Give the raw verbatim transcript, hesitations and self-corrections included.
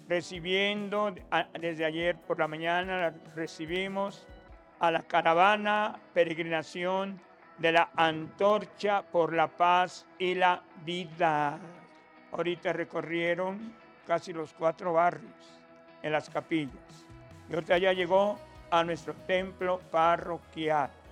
recibiendo, a- desde ayer por la mañana recibimos a la caravana peregrinación de la Antorcha por la Paz y la Vida. Ahorita recorrieron casi los cuatro barrios en las capillas. Y ahorita ya llegó a nuestro templo parroquial.